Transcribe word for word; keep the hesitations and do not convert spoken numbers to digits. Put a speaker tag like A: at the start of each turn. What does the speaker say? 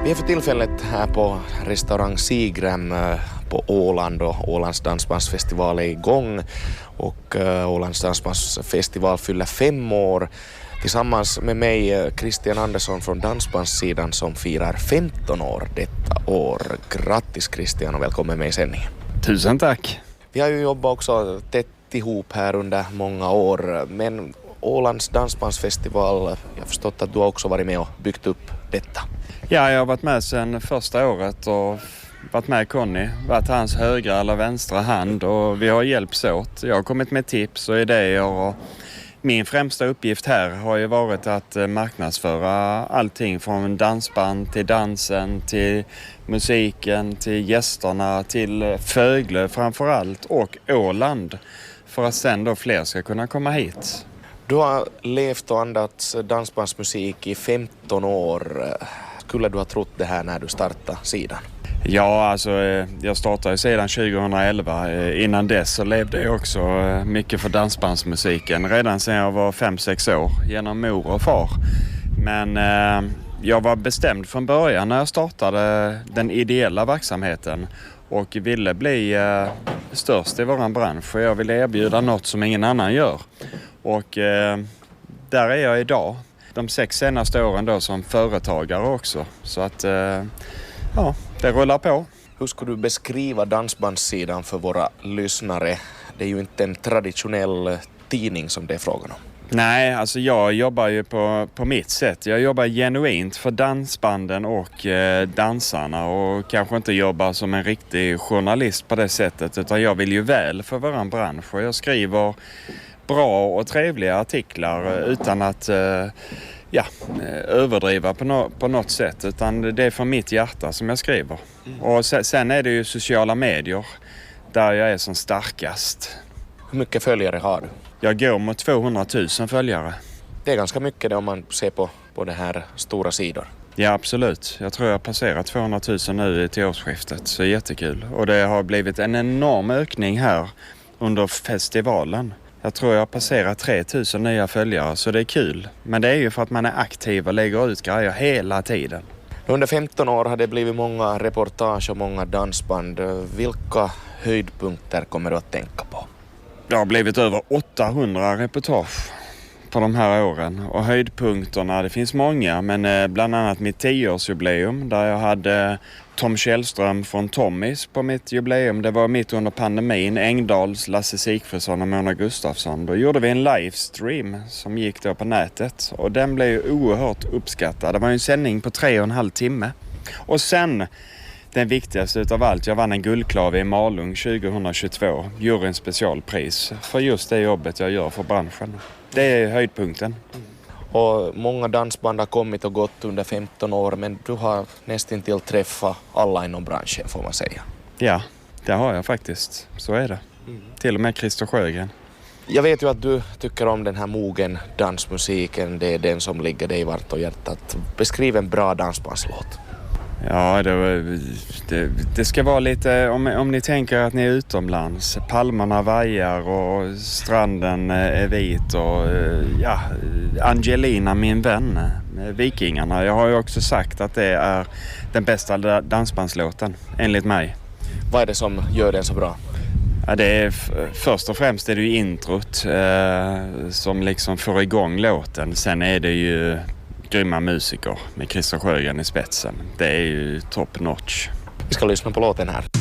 A: Vi är för tillfället här på restaurang Sigrem på Åland och Ålands dansbandsfestival är igång och Ålands dansbandsfestival fyller fem år. Tillsammans med mig Christian Andersson från dansbandssidan som firar femton år detta år. Grattis Christian och välkommen med i sändningen.
B: Tusen tack.
A: Vi har ju jobbat också tätt ihop här under många år, men Ålands dansbandsfestival, jag har förstått att du har också varit med och byggt upp detta.
B: Ja, jag har varit med sedan första året och varit med Conny, varit hans högra eller vänstra hand och vi har hjälpts åt. Jag har kommit med tips och idéer och min främsta uppgift här har ju varit att marknadsföra allting från dansband till dansen, till musiken, till gästerna, till Fögle framförallt och Åland för att sen då fler ska kunna komma hit.
A: Du har levt och andats dansbandsmusik i femton år. Skulle du ha trott det här när du startade sidan?
B: Ja, alltså jag startade sedan tjugohundraelva. Innan dess så levde jag också mycket för dansbandsmusiken. Redan sedan jag var fem sex år genom mor och far. Men eh, jag var bestämd från början när jag startade den ideella verksamheten och ville bli eh, störst i våran bransch. Och jag ville erbjuda något som ingen annan gör. Och eh, där är jag idag. De sex senaste åren då som företagare också. Så att eh, ja, det rullar på.
A: Hur skulle du beskriva dansbandssidan för våra lyssnare? Det är ju inte en traditionell tidning som det är frågan om.
B: Nej, alltså jag jobbar ju på, på mitt sätt. Jag jobbar genuint för dansbanden och eh, dansarna och kanske inte jobbar som en riktig journalist på det sättet. Utan jag vill ju väl för våran bransch och jag skriver bra och trevliga artiklar utan att eh, ja, överdriva på, no- på något sätt. Utan det är för mitt hjärta som jag skriver. Mm. Och sen, sen är det ju sociala medier där jag är som starkast.
A: Hur mycket följare har du?
B: Jag går mot tvåhundratusen följare.
A: Det är ganska mycket det om man ser på, på det här stora sidor.
B: Ja, absolut. Jag tror jag har passerat tvåhundratusen nu till årsskiftet. Så jättekul. Och det har blivit en enorm ökning här under festivalen. Jag tror jag har passerat tre tusen nya följare så det är kul. Men det är ju för att man är aktiv och lägger ut grejer hela tiden.
A: Under femton år har det blivit många reportage och många dansband. Vilka höjdpunkter kommer du att tänka på?
B: Det har blivit över åttahundra reportage på de här åren. Och höjdpunkterna, det finns många, men bland annat mitt tioårsjubileum där jag hade Tom Källström från Tommys på mitt jubileum. Det var mitt under pandemin. Engdahls, Lasse Sigfridsson och Mona Gustafsson. Då gjorde vi en livestream som gick då på nätet. Och den blev ju oerhört uppskattad. Det var ju en sändning på tre och en halv timme. Och sen, den viktigaste utav allt, jag vann en guldklave i Malung tjugohundratjugotvå. Juryns specialpris för just det jobbet jag gör för branschen. Det är höjdpunkten.
A: Och många dansband har kommit och gått under femton år, men du har nästan till träffat alla inom branschen får man säga.
B: Ja, det har jag faktiskt. Så är det. Mm. Till och med Christer Sjögren.
A: Jag vet ju att du tycker om den här mogen dansmusiken. Det är den som ligger dig vart och hjärtat. Beskriv en bra dansbandslåt.
B: Ja, det, det, det ska vara lite, om, om ni tänker att ni är utomlands, palmerna vajar och stranden är vit och ja, Angelina min vän, Vikingarna. Jag har ju också sagt att det är den bästa dansbandslåten, enligt mig.
A: Vad är det som gör den så bra?
B: Ja, det är, först och främst är det ju introt eh, som liksom får igång låten. Sen är det ju grymma musiker med Christer Sjögren i spetsen. Det är ju top notch.
A: Vi ska lyssna på låten här.